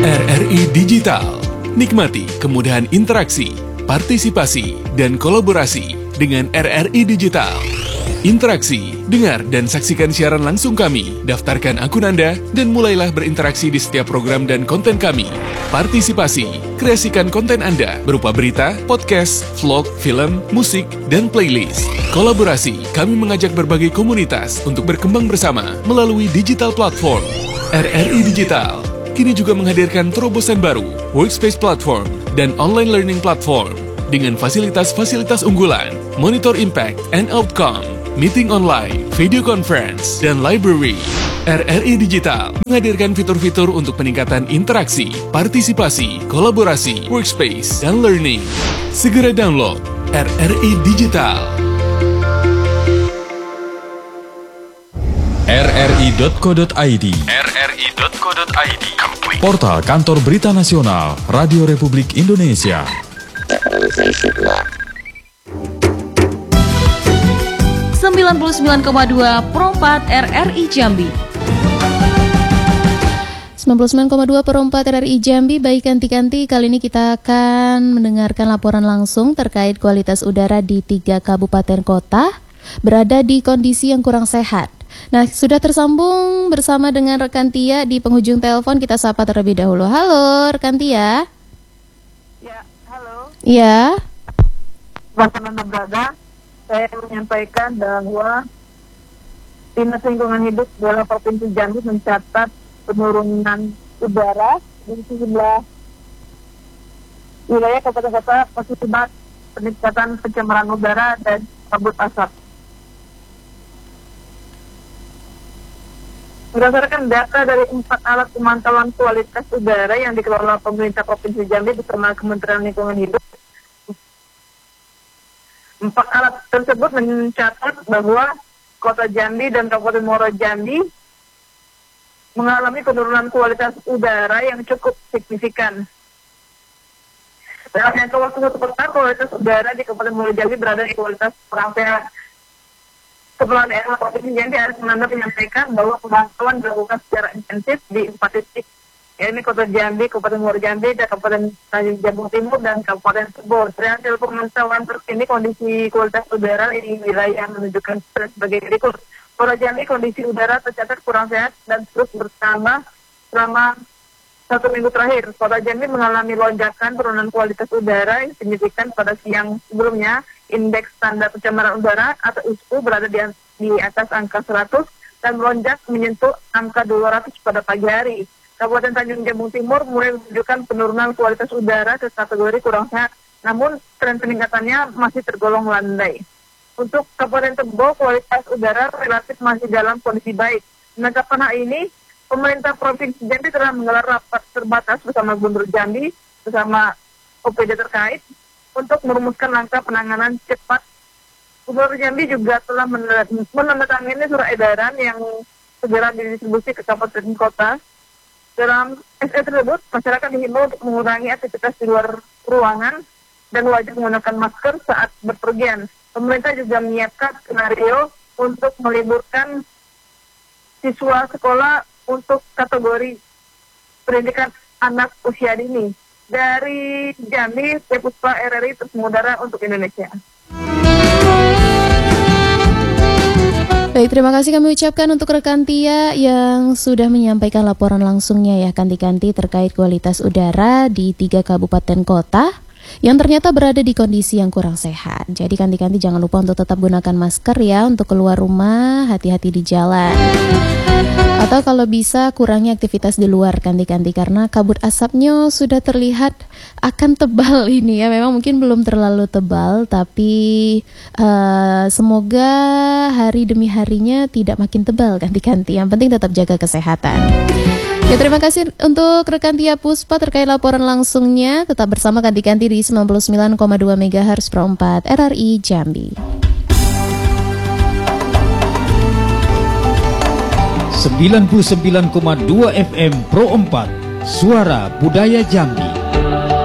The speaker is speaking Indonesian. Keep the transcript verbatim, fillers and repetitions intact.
R R I Digital. Nikmati kemudahan interaksi, partisipasi, dan kolaborasi dengan R R I Digital. Interaksi, dengar dan saksikan siaran langsung kami, daftarkan akun Anda, dan mulailah berinteraksi di setiap program dan konten kami. Partisipasi, kreasikan konten Anda berupa berita, podcast, vlog, film, musik, dan playlist. Kolaborasi, kami mengajak berbagai komunitas untuk berkembang bersama melalui digital platform. R R I Digital kini juga menghadirkan terobosan baru, workspace platform, dan online learning platform dengan fasilitas-fasilitas unggulan, monitor impact and outcome, meeting online, video conference, dan library. R R I Digital menghadirkan fitur-fitur untuk peningkatan interaksi, partisipasi, kolaborasi, workspace, dan learning. Segera download R R I Digital. R R I dot co dot I D R R I dot co dot I D Portal Kantor Berita Nasional Radio Republik Indonesia. sembilan puluh sembilan koma dua Pro empat R R I Jambi. sembilan puluh sembilan koma dua Pro empat R R I Jambi. Baik kanti-kanti, kali ini kita akan mendengarkan laporan langsung terkait kualitas udara di tiga kabupaten kota berada di kondisi yang kurang sehat. Nah, sudah tersambung bersama dengan rekan Tia di penghujung telepon. Kita sapa terlebih dahulu. Halo, rekan Tia. Ya, halo. Iya. Bagaimana berada? Saya menyampaikan bahwa Dinas Lingkungan Hidup dalam Provinsi Jambi mencatat penurunan udara di sejumlah wilayah kabupaten kota akibat peningkatan pencemaran udara dan kabut asap. Berdasarkan data dari empat alat pemantauan kualitas udara yang dikelola pemerintah Provinsi Jambi bersama Kementerian Lingkungan Hidup, empat alat tersebut mencatat bahwa Kota Jambi dan Kabupaten Muaro Jambi mengalami penurunan kualitas udara yang cukup signifikan. Dalam jangka waktu satu pekan, kualitas udara di Kabupaten Muaro Jambi berada di kualitas kurang sehat. Kepala Daerah Provinsi Jambi Aris Menanda menyampaikan bahwa pemantauan dilakukan secara intensif di empat titik, yaitu Kota Jambi, Kabupaten Muaro Jambi, dan Kabupaten Tanjung Jabung Timur dan Kabupaten Sebo. Dari hasil pemantauan terkini kondisi kualitas udara di wilayah menunjukkan sebagai berikut. Muaro Jambi kondisi udara tercatat kurang sehat dan terus bertambah selama satu minggu terakhir. Kota Jambi mengalami lonjakan penurunan kualitas udara yang signifikan pada siang sebelumnya. Indeks standar pencemaran udara atau I S U berada di, di atas angka seratus dan melonjak menyentuh angka dua ratus pada pagi hari. Kabupaten Tanjung Jabung Timur mulai menunjukkan penurunan kualitas udara ke kategori kurang sehat, namun tren peningkatannya masih tergolong landai. Untuk Kabupaten Tebo, kualitas udara relatif masih dalam kondisi baik. Menanggapan hal ini, pemerintah Provinsi Jambi telah menggelar rapat terbatas bersama Gubernur Jambi bersama O P D terkait untuk merumuskan langkah penanganan cepat. Gubernur Jambi juga telah menandatangani surat edaran yang segera didistribusi ke kabupaten kota. Dalam S E tersebut, masyarakat dihimbau untuk mengurangi aktivitas di luar ruangan dan wajib menggunakan masker saat berpergian. Pemerintah juga menyiapkan skenario untuk meliburkan siswa sekolah untuk kategori pendidikan anak usia dini. Dari Jambi, saya Puspa R R I terus mengudara untuk Indonesia. Baik, terima kasih kami ucapkan untuk rekan Tia yang sudah menyampaikan laporan langsungnya ya kanti-kanti terkait kualitas udara di tiga kabupaten kota yang ternyata berada di kondisi yang kurang sehat. Jadi kanti-kanti jangan lupa untuk tetap gunakan masker ya untuk keluar rumah, hati-hati di jalan. Atau kalau bisa kurangi aktivitas di luar kanti-kanti karena kabut asapnya sudah terlihat akan tebal ini ya. Memang mungkin belum terlalu tebal tapi uh, semoga hari demi harinya tidak makin tebal kanti-kanti. Yang penting tetap jaga kesehatan. Ya, terima kasih untuk rekan Tia Puspa terkait laporan langsungnya. Tetap bersama kanti-kanti di sembilan puluh sembilan koma dua megahertz Pro empat R R I Jambi. sembilan puluh sembilan koma dua F M Pro empat Suara Budaya Jambi.